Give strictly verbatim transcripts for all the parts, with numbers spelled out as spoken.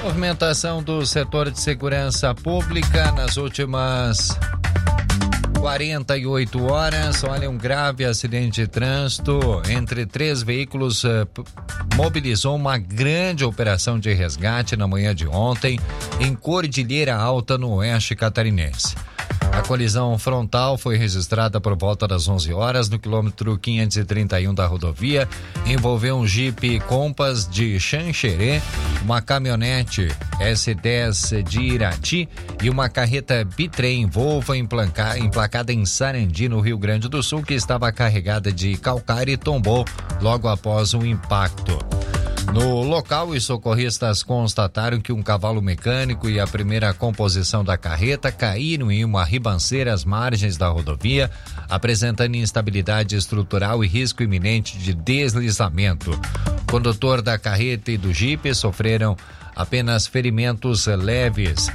Movimentação do setor de segurança pública nas últimas quarenta e oito horas. Olha, um grave acidente de trânsito entre três veículos uh, mobilizou uma grande operação de resgate na manhã de ontem em Cordilheira Alta, no oeste catarinense. A colisão frontal foi registrada por volta das onze horas no quilômetro quinhentos e trinta e um da rodovia. Envolveu um Jeep Compass de Xanxerê, uma caminhonete S dez de Irati e uma carreta bitrem Volvo emplacada em Sarandi, no Rio Grande do Sul, que estava carregada de calcário e tombou logo após o impacto. No local, os socorristas constataram que um cavalo mecânico e a primeira composição da carreta caíram em uma ribanceira às margens da rodovia, apresentando instabilidade estrutural e risco iminente de deslizamento. O condutor da carreta e do Jeep sofreram apenas ferimentos leves.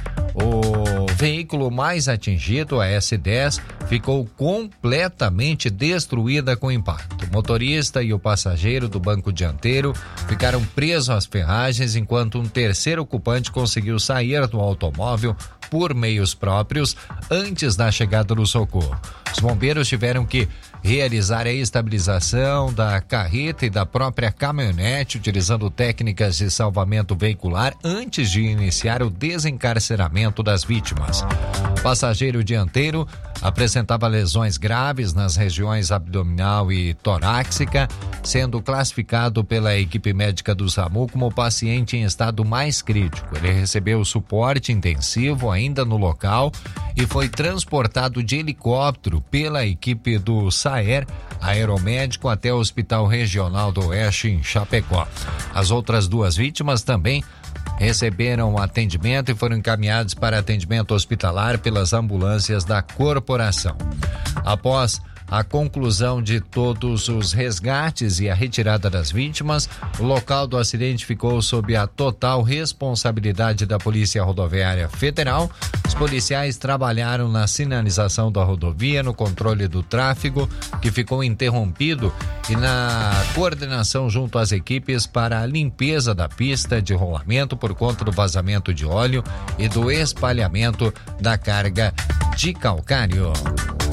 O veículo mais atingido, a S dez, ficou completamente destruída com o impacto. O motorista e o passageiro do banco dianteiro ficaram presos às ferragens, enquanto um terceiro ocupante conseguiu sair do automóvel por meios próprios antes da chegada do socorro. Os bombeiros tiveram que realizar a estabilização da carreta e da própria caminhonete, utilizando técnicas de salvamento veicular antes de iniciar o desencarceramento das vítimas. O passageiro dianteiro apresentava lesões graves nas regiões abdominal e torácica, sendo classificado pela equipe médica do SAMU como paciente em estado mais crítico. Ele recebeu suporte intensivo ainda no local e foi transportado de helicóptero pela equipe do SAER Aeromédico até o Hospital Regional do Oeste, em Chapecó. As outras duas vítimas também receberam atendimento e foram encaminhados para atendimento hospitalar pelas ambulâncias da corporação. Após a conclusão de todos os resgates e a retirada das vítimas, o local do acidente ficou sob a total responsabilidade da Polícia Rodoviária Federal. Os policiais trabalharam na sinalização da rodovia, no controle do tráfego, que ficou interrompido, e na coordenação junto às equipes para a limpeza da pista de rolamento por conta do vazamento de óleo e do espalhamento da carga de calcário.